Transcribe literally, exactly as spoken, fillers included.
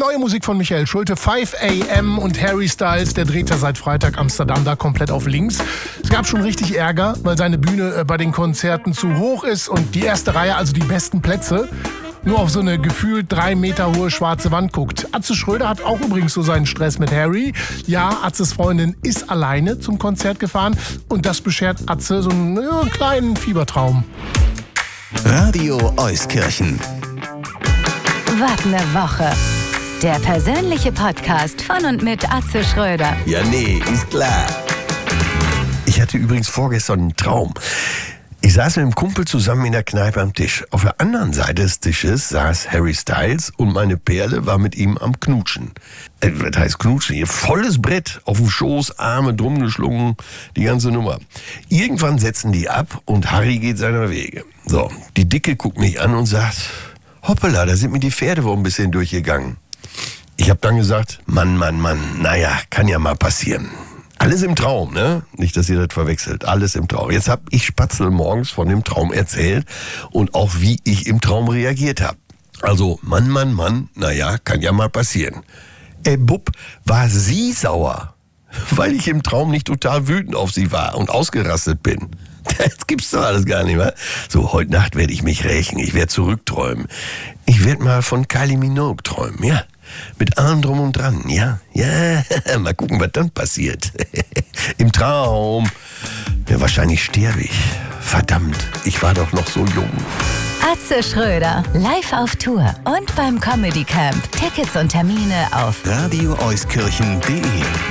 Neue Musik von Michael Schulte, five a m und Harry Styles, der dreht ja seit Freitag Amsterdam da komplett auf links. Es gab schon richtig Ärger, weil seine Bühne bei den Konzerten zu hoch ist und die erste Reihe, also die besten Plätze, nur auf so eine gefühlt drei Meter hohe schwarze Wand guckt. Atze Schröder hat auch übrigens so seinen Stress mit Harry. Ja, Atzes Freundin ist alleine zum Konzert gefahren und das beschert Atze so einen, ja, einen kleinen Fiebertraum. Radio Euskirchen. Wart ne Woche. Der persönliche Podcast von und mit Atze Schröder. Ja, nee, ist klar. Ich hatte übrigens vorgestern einen Traum. Ich saß mit einem Kumpel zusammen in der Kneipe am Tisch. Auf der anderen Seite des Tisches saß Harry Styles und meine Perle war mit ihm am Knutschen. Äh, das heißt Knutschen, hier volles Brett, auf dem Schoß, Arme drum geschlungen, die ganze Nummer. Irgendwann setzen die ab und Harry geht seiner Wege. So, die Dicke guckt mich an und sagt, hoppala, da sind mir die Pferde wohl ein bisschen durchgegangen. Ich habe dann gesagt, Mann, Mann, Mann, naja, kann ja mal passieren. Alles im Traum, ne? Nicht, dass ihr das verwechselt. Alles im Traum. Jetzt hab ich Spatzel morgens von dem Traum erzählt und auch wie ich im Traum reagiert habe. Also, Mann, Mann, Mann, naja, kann ja mal passieren. Ey, Bub, war sie sauer, weil ich im Traum nicht total wütend auf sie war und ausgerastet bin. Das gibt's doch alles gar nicht mehr. So, heute Nacht werde ich mich rächen. Ich werde zurückträumen. Ich werde mal von Kylie Minogue träumen, ja? Mit allem drum und dran, ja? Ja, mal gucken, was dann passiert. Im Traum. Ja, wahrscheinlich sterbe ich. Verdammt, ich war doch noch so jung. Atze Schröder, live auf Tour und beim Comedy Camp. Tickets und Termine auf radio euskirchen punkt de